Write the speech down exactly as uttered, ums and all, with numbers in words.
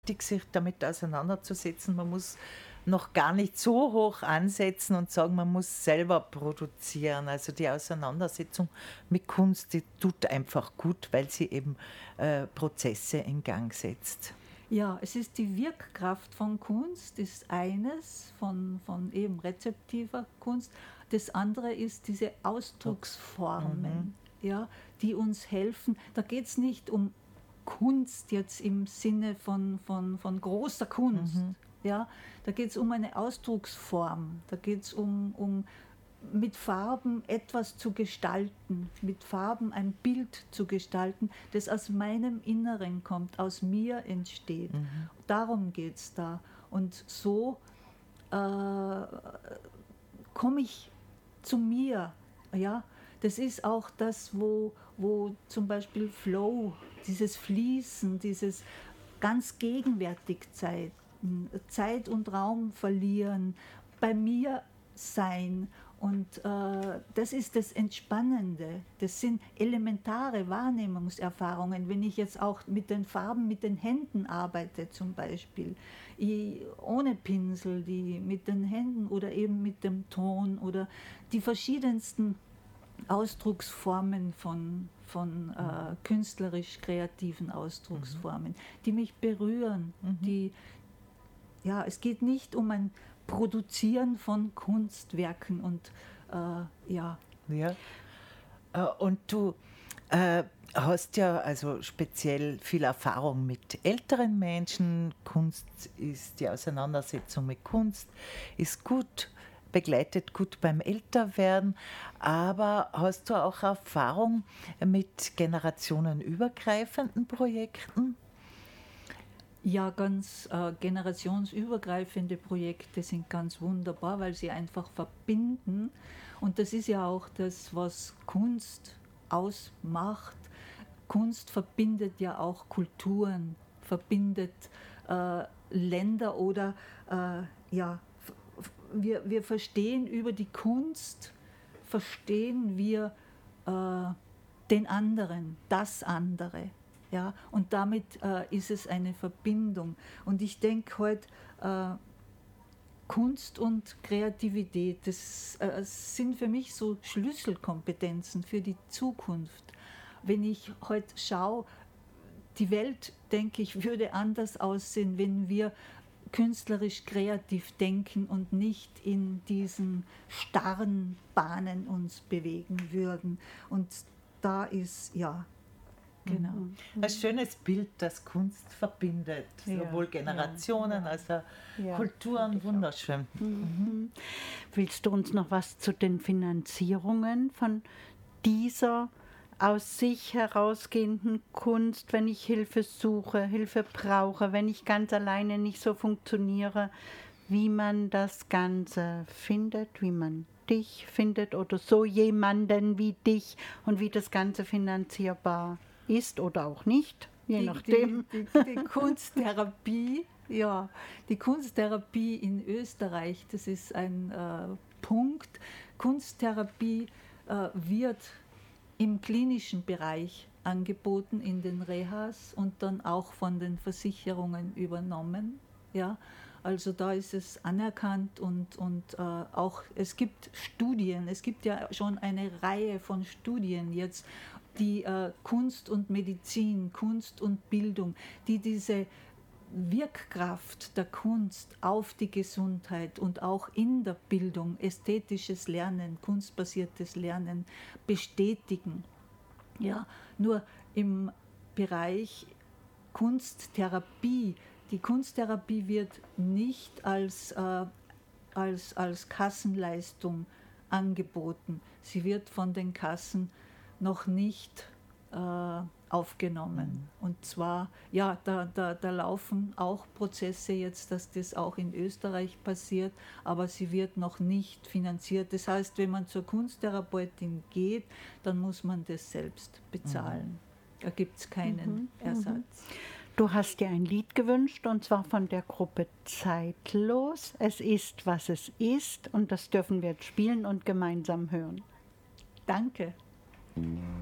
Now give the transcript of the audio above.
sich damit auseinanderzusetzen. Man muss noch gar nicht so hoch ansetzen und sagen, man muss selber produzieren. Also die Auseinandersetzung mit Kunst, die tut einfach gut, weil sie eben äh, Prozesse in Gang setzt. Ja, es ist die Wirkkraft von Kunst, ist eines, von, von eben rezeptiver Kunst. Das andere ist diese Ausdrucksformen, mhm. ja, die uns helfen. Da geht es nicht um Kunst jetzt im Sinne von, von, von großer Kunst. Mhm. Ja, da geht es um eine Ausdrucksform, da geht es um, um mit Farben etwas zu gestalten, mit Farben ein Bild zu gestalten, das aus meinem Inneren kommt, aus mir entsteht. Mhm. Darum geht es da. Und so äh, komme ich zu mir. Ja? Das ist auch das, wo, wo zum Beispiel Flow, dieses Fließen, dieses ganz gegenwärtig Zeit, Zeit und Raum verlieren, bei mir sein. Und äh, das ist das Entspannende. Das sind elementare Wahrnehmungserfahrungen. Wenn ich jetzt auch mit den Farben, mit den Händen arbeite zum Beispiel, ich, ohne Pinsel, die mit den Händen oder eben mit dem Ton oder die verschiedensten Ausdrucksformen von, von äh, künstlerisch-kreativen Ausdrucksformen, mhm. die mich berühren. Mhm. Die, ja, es geht nicht um ein Produzieren von Kunstwerken und äh, ja. ja. Und du äh, hast ja also speziell viel Erfahrung mit älteren Menschen. Kunst ist, die Auseinandersetzung mit Kunst ist gut, begleitet gut beim Älterwerden. Aber hast du auch Erfahrung mit generationenübergreifenden Projekten? Ja, ganz äh, generationsübergreifende Projekte sind ganz wunderbar, weil sie einfach verbinden. Und das ist ja auch das, was Kunst ausmacht. Kunst verbindet ja auch Kulturen, verbindet äh, Länder oder äh, ja, wir, wir verstehen über die Kunst, verstehen wir äh, den anderen, das andere. Ja, und damit äh, ist es eine Verbindung. Und ich denke heute, äh, Kunst und Kreativität, das äh, sind für mich so Schlüsselkompetenzen für die Zukunft. Wenn ich heute schaue, die Welt, denke ich, würde anders aussehen, wenn wir künstlerisch kreativ denken und nicht in diesen starren Bahnen uns bewegen würden. Und da ist, ja, genau. Ein schönes Bild, das Kunst verbindet, ja, sowohl Generationen ja, als auch ja, Kulturen, wunderschön. Mhm. Willst du uns noch was zu den Finanzierungen von dieser aus sich herausgehenden Kunst, wenn ich Hilfe suche, Hilfe brauche, wenn ich ganz alleine nicht so funktioniere, wie man das Ganze findet, wie man dich findet oder so jemanden wie dich und wie das Ganze finanzierbar ist oder auch nicht, je die, nachdem. Die, die, die Kunsttherapie, ja, die Kunsttherapie in Österreich, das ist ein äh, Punkt. Kunsttherapie äh, wird im klinischen Bereich angeboten, in den Rehas und dann auch von den Versicherungen übernommen. Ja, also da ist es anerkannt und, und äh, auch es gibt Studien, es gibt ja schon eine Reihe von Studien jetzt, die äh, Kunst und Medizin, Kunst und Bildung, die diese Wirkkraft der Kunst auf die Gesundheit und auch in der Bildung, ästhetisches Lernen, kunstbasiertes Lernen bestätigen. Ja, nur im Bereich Kunsttherapie, die Kunsttherapie wird nicht als, äh, als, als Kassenleistung angeboten. Sie wird von den Kassen noch nicht äh, aufgenommen. Mhm. Und zwar, ja, da, da, da laufen auch Prozesse jetzt, dass das auch in Österreich passiert, aber sie wird noch nicht finanziert. Das heißt, wenn man zur Kunsttherapeutin geht, dann muss man das selbst bezahlen. Mhm. Da gibt es keinen mhm. Ersatz. Du hast dir ein Lied gewünscht, und zwar von der Gruppe Zeitlos. Es ist, was es ist, und das dürfen wir jetzt spielen und gemeinsam hören. Danke.